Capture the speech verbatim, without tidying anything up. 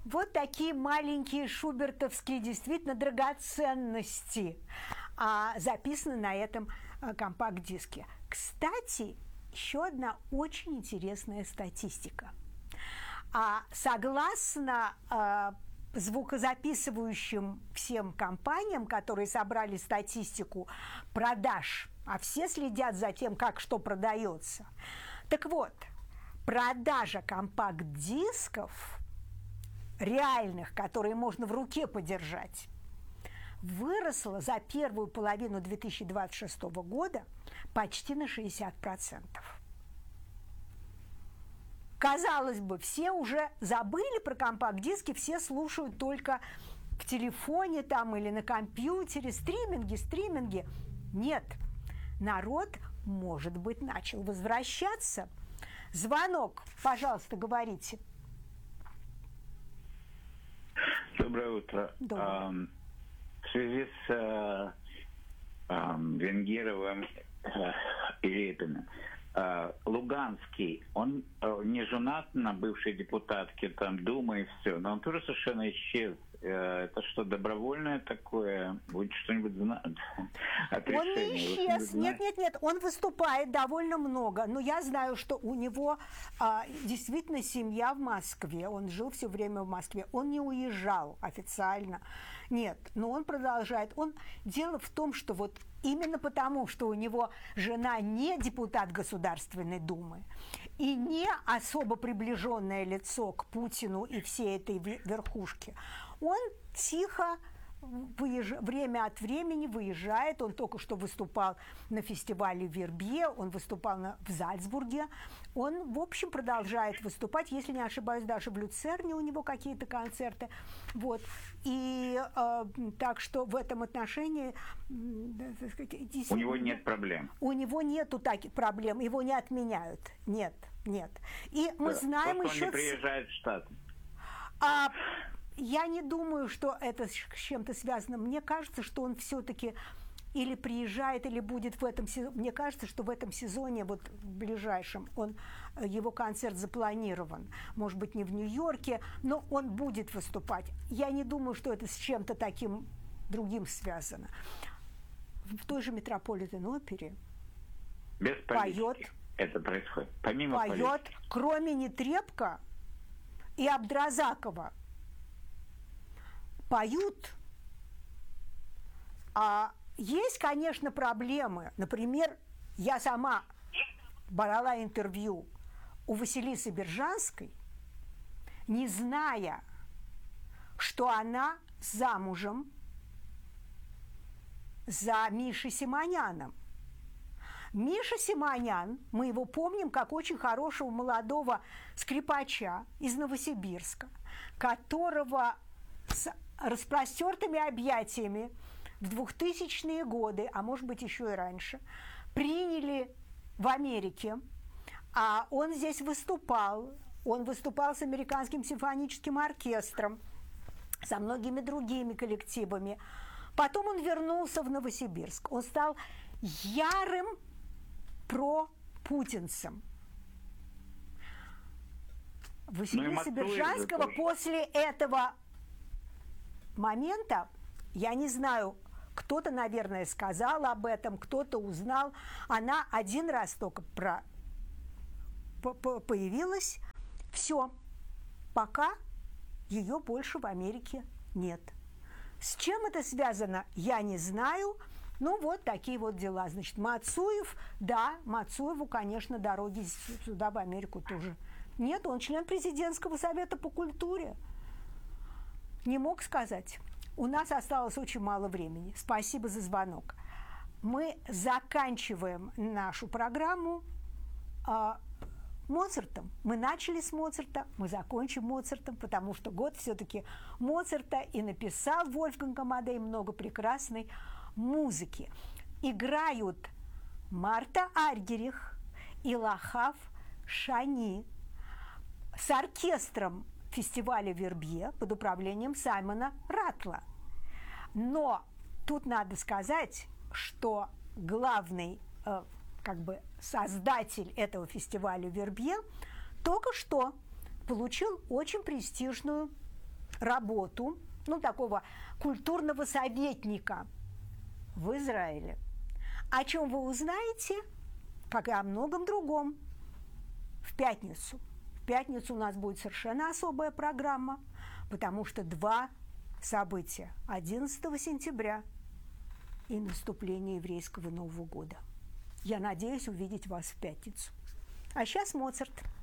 Вот такие маленькие шубертовские действительно драгоценности а, записаны на этом а, компакт-диске. Кстати, еще одна очень интересная статистика. А, согласно а, звукозаписывающим всем компаниям, которые собрали статистику продаж, а все следят за тем, как что продается. Так вот, продажа компакт-дисков реальных, которые можно в руке подержать, выросла за первую половину две тысячи двадцать шестого года почти на шестьдесят процентов. Казалось бы, все уже забыли про компакт-диски, все слушают только в телефоне там или на компьютере, стриминги, стриминги. Нет, народ, может быть, начал возвращаться. Звонок, пожалуйста, говорите. Доброе утро. Доброе. Um, в связи с uh, um, Венгеровым uh, и Репиным, uh, Луганский, он uh, не женат на бывшей депутатке там Думы и все, но он тоже совершенно исчез. Uh, это что, добровольное такое? Будет что-нибудь знать? Он не исчез. Нет, нет, нет. Он выступает довольно много. Но я знаю, что у него а, действительно семья в Москве. Он жил все время в Москве. Он не уезжал официально. Нет, но он продолжает. Он... Дело в том, что вот именно потому, что у него жена не депутат Государственной Думы и не особо приближенное лицо к Путину и всей этой верхушке, он тихо выезж... время от времени выезжает. Он только что выступал на фестивале Вербье, он выступал на... в Зальцбурге. Он, в общем, продолжает выступать, если не ошибаюсь, даже в Люцерне у него какие-то концерты. Вот. И э, так что в этом отношении... У него нет проблем. У него нету таких проблем, его не отменяют. Нет, нет. И мы да. знаем Просто еще... он не приезжает в Штаты. А... Я не думаю, что это с чем-то связано. Мне кажется, что он все-таки или приезжает, или будет в этом сезоне. Мне кажется, что в этом сезоне, вот в ближайшем, он, его концерт запланирован. Может быть, не в Нью-Йорке, но он будет выступать. Я не думаю, что это с чем-то таким другим связано. В той же Метрополитен-опере поет, это происходит. Помимо поет, политики. Кроме Нетребко и Абдразакова, поют. А есть, конечно, проблемы. Например, я сама брала интервью у Василисы Бержанской, не зная, что она замужем за Мишей Симоняном. Миша Симонян, мы его помним как очень хорошего молодого скрипача из Новосибирска, которого с распростертыми объятиями в двухтысячные годы, а может быть еще и раньше, приняли в Америке, а он здесь выступал, он выступал с Американским симфоническим оркестром, со многими другими коллективами. Потом он вернулся в Новосибирск, он стал ярым пропутинцем. Василиса Бержанского после этого момента, я не знаю, кто-то, наверное, сказал об этом, кто-то узнал, она один раз только про... появилась, все, пока ее больше в Америке нет. С чем это связано, я не знаю, ну вот такие вот дела. Значит, Мацуев, да, Мацуеву, конечно, дороги сюда, в Америку, тоже нет, он член президентского совета по культуре. Не мог сказать. У нас осталось очень мало времени. Спасибо за звонок. Мы заканчиваем нашу программу э, Моцартом. Мы начали с Моцарта, мы закончим Моцартом, потому что год все-таки Моцарта, и написал Вольфганг Амадей много прекрасной музыки. Играют Марта Аргерих и Лахав Шани с оркестром фестиваля Вербье под управлением Саймона Ратла. Но тут надо сказать, что главный э, как бы создатель этого фестиваля Вербье только что получил очень престижную работу, ну, такого культурного советника в Израиле. О чем вы узнаете, как и о многом другом, в пятницу. В пятницу у нас будет совершенно особая программа, потому что два события. одиннадцатого сентября и наступление еврейского Нового года. Я надеюсь увидеть вас в пятницу. А сейчас Моцарт.